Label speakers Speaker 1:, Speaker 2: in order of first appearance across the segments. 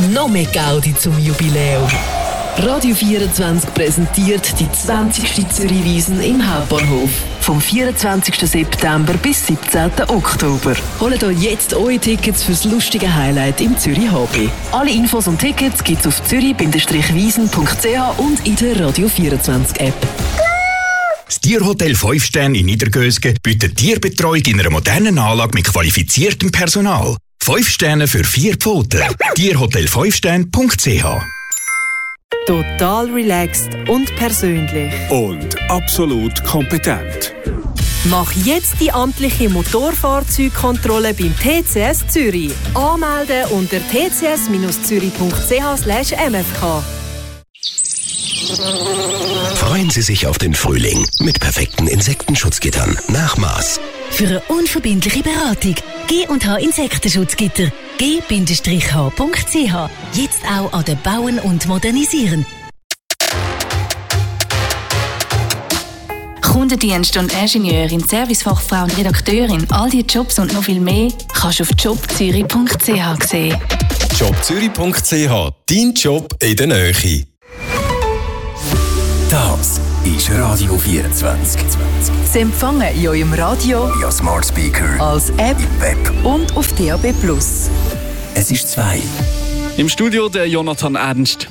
Speaker 1: noch mehr Gaudi zum Jubiläum. Radio 24 präsentiert die 20. Zürich-Wiesn im Hauptbahnhof. Vom 24. September bis 17. Oktober. Holt euch jetzt eure Tickets fürs lustige Highlight im Zürich HB. Alle Infos und Tickets gibt's auf zürich-wiesn.ch und in der Radio 24 App.
Speaker 2: Das Tierhotel 5 Sterne in Niedergösgen bietet Tierbetreuung in einer modernen Anlage mit qualifiziertem Personal. 5 Sterne für 4 Pfoten. Tierhotel5sterne.ch.
Speaker 3: Total relaxed und persönlich.
Speaker 4: Und absolut kompetent.
Speaker 3: Mach jetzt die amtliche Motorfahrzeugkontrolle beim TCS Zürich. Anmelden unter tcs-zürich.ch/mfk.
Speaker 5: Freuen Sie sich auf den Frühling mit perfekten Insektenschutzgittern nach Maß.
Speaker 6: Für eine unverbindliche Beratung G&H Insektenschutzgitter g-h.ch. Jetzt auch an den Bauen und Modernisieren.
Speaker 7: Kundendienst und Ingenieurin, Servicefachfrau und Redakteurin, all diese Jobs und noch viel mehr kannst du auf jobzürich.ch sehen.
Speaker 8: jobzürich.ch, dein Job in der Nähe.
Speaker 5: Das ist Radio 24.
Speaker 3: Sie empfangen in eurem Radio,
Speaker 5: via Smart Speaker,
Speaker 3: als App
Speaker 5: im Web
Speaker 3: und auf DAB+.
Speaker 5: Es ist 2.
Speaker 9: Im Studio der Jonathan Ernst.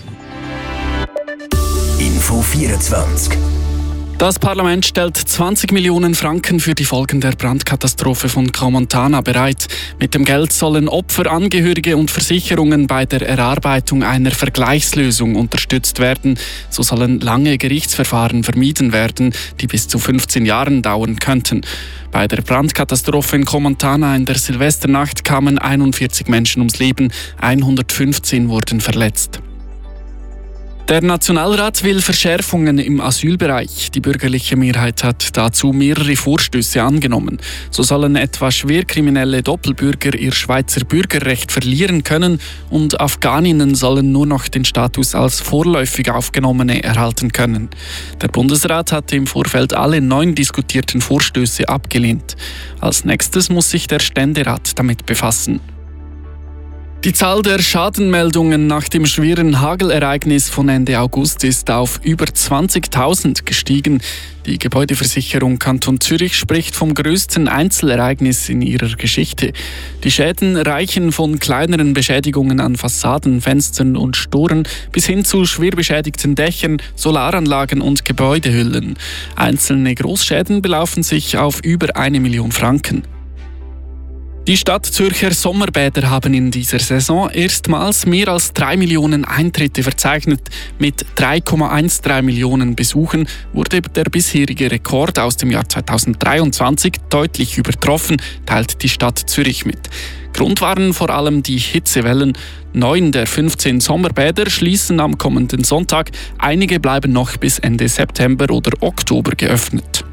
Speaker 5: Info 24.
Speaker 9: Das Parlament stellt 20 Millionen Franken für die Folgen der Brandkatastrophe von Crans-Montana bereit. Mit dem Geld sollen Opfer, Angehörige und Versicherungen bei der Erarbeitung einer Vergleichslösung unterstützt werden. So sollen lange Gerichtsverfahren vermieden werden, die bis zu 15 Jahren dauern könnten. Bei der Brandkatastrophe in Crans-Montana in der Silvesternacht kamen 41 Menschen ums Leben, 115 wurden verletzt. Der Nationalrat will Verschärfungen im Asylbereich. Die bürgerliche Mehrheit hat dazu mehrere Vorstöße angenommen. So sollen etwa schwerkriminelle Doppelbürger ihr Schweizer Bürgerrecht verlieren können und Afghaninnen sollen nur noch den Status als vorläufig Aufgenommene erhalten können. Der Bundesrat hatte im Vorfeld alle 9 diskutierten Vorstöße abgelehnt. Als nächstes muss sich der Ständerat damit befassen. Die Zahl der Schadenmeldungen nach dem schweren Hagelereignis von Ende August ist auf über 20.000 gestiegen. Die Gebäudeversicherung Kanton Zürich spricht vom grössten Einzelereignis in ihrer Geschichte. Die Schäden reichen von kleineren Beschädigungen an Fassaden, Fenstern und Storen bis hin zu schwer beschädigten Dächern, Solaranlagen und Gebäudehüllen. Einzelne Großschäden belaufen sich auf über 1 Million Franken. Die Stadtzürcher Sommerbäder haben in dieser Saison erstmals mehr als 3 Millionen Eintritte verzeichnet. Mit 3,13 Millionen Besuchen wurde der bisherige Rekord aus dem Jahr 2023 deutlich übertroffen, teilt die Stadt Zürich mit. Grund waren vor allem die Hitzewellen. 9 der 15 Sommerbäder schließen am kommenden Sonntag. Einige bleiben noch bis Ende September oder Oktober geöffnet.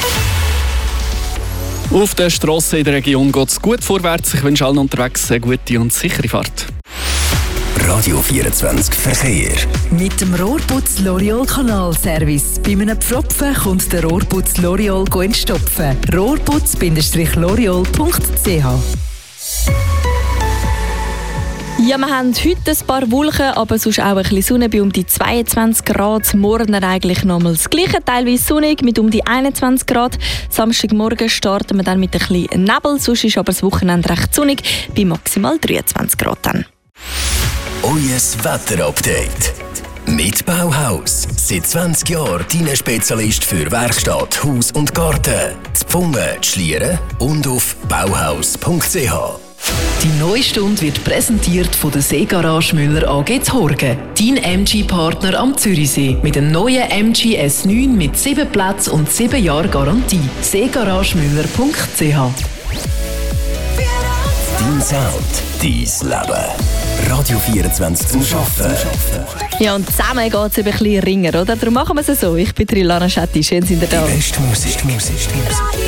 Speaker 9: Auf der Strasse in der Region geht es gut vorwärts. Ich wünsche allen unterwegs eine gute und sichere Fahrt.
Speaker 5: Radio 24 Verkehr.
Speaker 1: Mit dem Rohrputz L'Oreal Kanalservice. Bei einem Pfropfen kommt der Rohrputz L'Oreal entstopfen. Rohrputz-L'Oreal.ch.
Speaker 7: Ja, wir haben heute ein paar Wolken, aber sonst auch ein bisschen Sonne bei um die 22 Grad. Morgen eigentlich nochmal das Gleiche, teilweise sonnig mit um die 21 Grad. Samstagmorgen starten wir dann mit ein bisschen Nebel, sonst ist aber das Wochenende recht sonnig, bei maximal 23 Grad dann.
Speaker 5: Euer Wetterupdate. Mit Bauhaus. Seit 20 Jahren dein Spezialist für Werkstatt, Haus und Garten. Zu Pfungen, Schlieren und auf bauhaus.ch.
Speaker 1: Die neue Stunde wird präsentiert von der Seegarage Müller AG Horgen. Dein MG-Partner am Zürichsee. Mit dem neuen MG S9 mit 7 Plätzen und 7 Jahre Garantie. seegaragemüller.ch.
Speaker 5: Dein Sound, dein Leben. Radio 24 zum Arbeiten.
Speaker 7: Ja, und zusammen geht es ein bisschen ringer, oder? Darum machen wir es so. Ich bin Trilana Schetti. Schön, sind ihr da.
Speaker 5: Die beste Musik.